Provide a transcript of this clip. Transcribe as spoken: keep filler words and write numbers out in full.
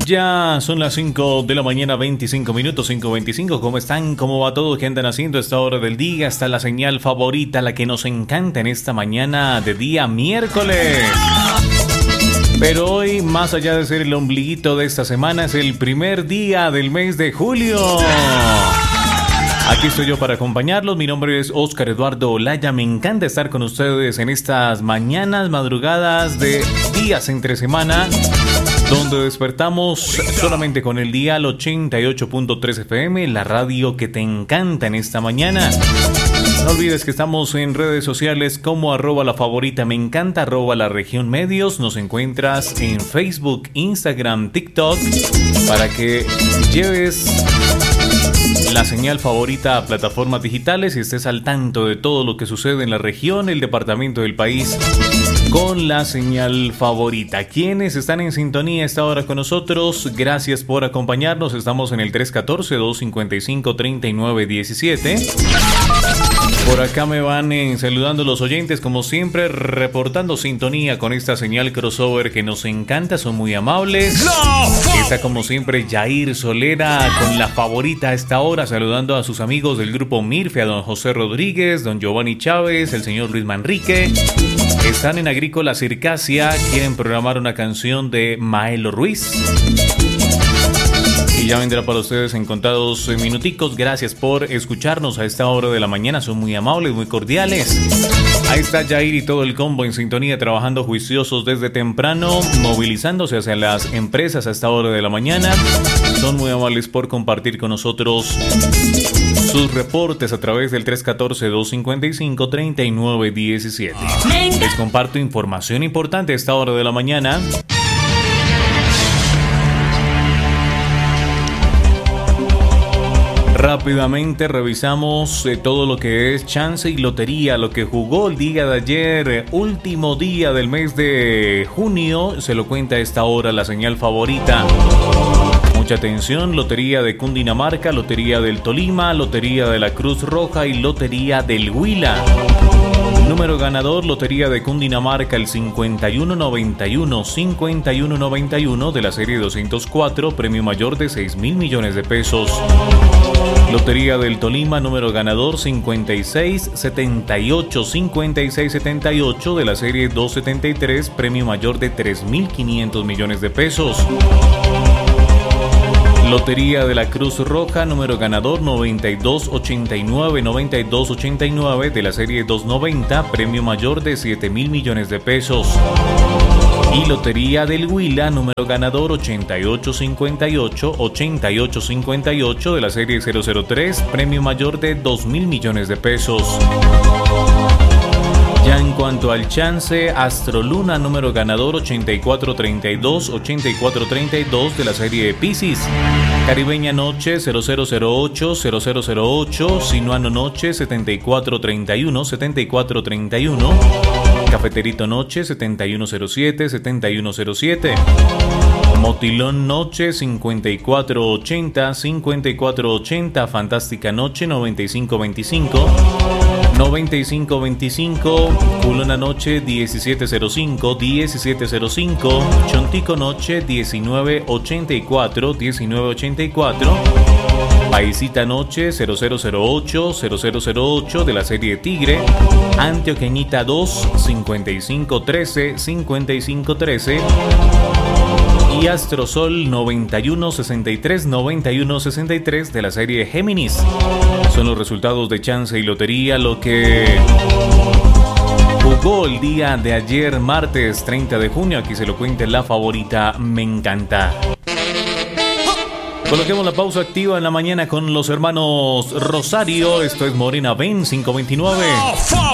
Ya son las cinco de la mañana, veinticinco minutos, cinco veinticinco. ¿Cómo están? ¿Cómo va todo? ¿Qué andan haciendo a esta hora del día? Está la señal favorita, la que nos encanta en esta mañana de día miércoles. Pero hoy, más allá de ser el ombliguito de esta semana, es el primer día del mes de julio. Aquí estoy yo para acompañarlos. Mi nombre es Óscar Eduardo Olaya. Me encanta estar con ustedes en estas mañanas, madrugadas de días entre semana, donde despertamos solamente con el dial ochenta y ocho punto tres F M, la radio que te encanta en esta mañana. No olvides que estamos en redes sociales como arroba la favorita me encanta, arroba la región medios. Nos encuentras en Facebook, Instagram, TikTok, para que lleves la señal favorita a plataformas digitales y estés al tanto de todo lo que sucede en la región, el departamento del país, con la señal favorita. Quienes están en sintonía a esta hora con nosotros, gracias por acompañarnos. Estamos en el tres uno cuatro, dos cinco cinco, tres nueve uno siete. Por acá me van eh, saludando los oyentes, como siempre, reportando sintonía con esta señal crossover que nos encanta, son muy amables. Está como siempre Jair Solera con la favorita a esta hora, saludando a sus amigos del grupo Mirfe, a don José Rodríguez, don Giovanni Chávez, el señor Luis Manrique. Están en Agrícola Circasia, quieren programar una canción de Maelo Ruiz. Y ya vendrá para ustedes en contados minuticos. Gracias por escucharnos a esta hora de la mañana. Son muy amables, muy cordiales. Ahí está Jair y todo el combo en sintonía, trabajando juiciosos desde temprano, movilizándose hacia las empresas a esta hora de la mañana. Son muy amables por compartir con nosotros sus reportes a través del tres uno cuatro, dos cinco cinco, tres nueve uno siete. Les comparto información importante a esta hora de la mañana. Rápidamente revisamos eh, todo lo que es chance y lotería, lo que jugó el día de ayer, eh, último día del mes de junio. Se lo cuenta a esta hora la señal favorita. Mucha atención: lotería de Cundinamarca, lotería del Tolima, lotería de la Cruz Roja y lotería del Huila. Número ganador: lotería de Cundinamarca, el cincuenta y uno noventa y uno, cincuenta y uno noventa y uno de la serie doscientos cuatro, premio mayor de seis mil millones de pesos. Lotería del Tolima, número ganador cincuenta y seis setenta y ocho, cincuenta y seis setenta y ocho de la serie doscientos setenta y tres, premio mayor de tres mil quinientos millones de pesos. Lotería de la Cruz Roja, número ganador noventa y dos ochenta y nueve, noventa y dos ochenta y nueve de la serie doscientos noventa, premio mayor de siete mil millones de pesos. Y Lotería del Huila, número ganador ochenta y ocho cincuenta y ocho, ochenta y ocho cincuenta y ocho de la serie cero cero tres, premio mayor de dos mil millones de pesos. Ya en cuanto al chance, Astroluna, número ganador ochenta y cuatro treinta y dos, ochenta y cuatro treinta y dos de la serie Piscis. Caribeña Noche cero cero cero ocho, cero cero cero ocho, Sinuano Noche setenta y cuatro treinta y uno, setenta y cuatro treinta y uno. Cafeterito Noche setenta y uno cero siete, setenta y uno cero siete. Motilón Noche cincuenta y cuatro ochenta, cincuenta y cuatro ochenta. Fantástica Noche noventa y cinco veinticinco, noventa y cinco veinticinco. Culona Noche diecisiete cero cinco, diecisiete cero cinco. Chontico Noche diecinueve ochenta y cuatro, diecinueve ochenta y cuatro. Paisita Noche cero cero cero ocho, cero cero cero ocho de la serie Tigre. Antioqueñita dos, cincuenta y cinco trece, cincuenta y cinco trece. Y Astrosol noventa y uno sesenta y tres, noventa y uno sesenta y tres de la serie Géminis. Son los resultados de chance y lotería, lo que jugó el día de ayer, martes treinta de junio. Aquí se lo cuenta la favorita me encanta. Coloquemos la pausa activa en la mañana con los hermanos Rosario. Esto es Morena Ven cinco veintinueve.